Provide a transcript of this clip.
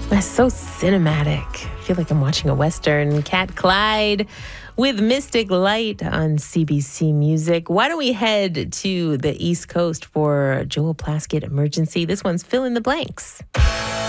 That's so cinematic. I feel like I'm watching a Western. Cat Clyde with Mystic Light on CBC Music. Why don't we head to the East Coast for Joel Plaskett Emergency? This one's Fill in the Blanks.